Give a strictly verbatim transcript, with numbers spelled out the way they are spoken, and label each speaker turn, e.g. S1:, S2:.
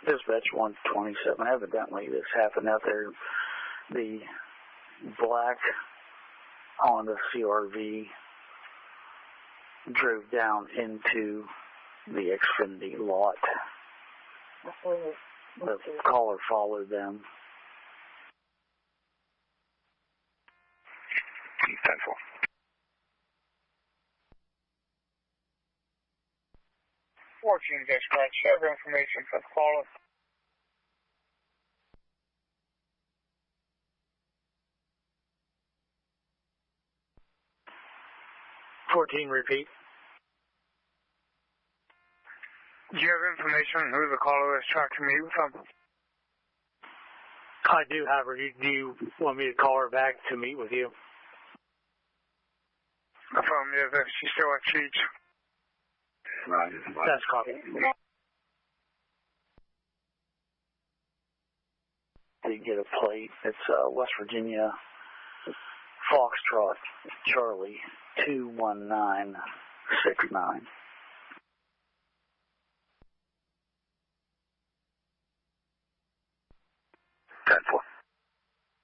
S1: Dispatch one twenty-seven, evidently this happened out there. The black Honda C R V drove down into the Xfinity lot. The caller followed them.
S2: ten four. fourteen Dispatch, have information for the caller.
S1: fourteen, repeat.
S2: Do you have information on who the caller is trying to meet with them?
S1: I do have her. Do you want me to call her back to meet with you?
S2: Affirm, yeah, that she's still at Cheech.
S1: Right. That's copy. Did get a plate. It's uh, West Virginia Foxtrot Charlie two one nine six nine.
S2: ten four.